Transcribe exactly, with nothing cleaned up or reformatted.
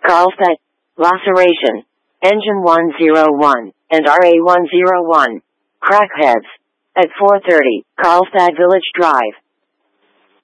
Carlsbad, laceration, engine one oh one, and R A one oh one, crackheads. At four thirty, Carlsbad Village Drive.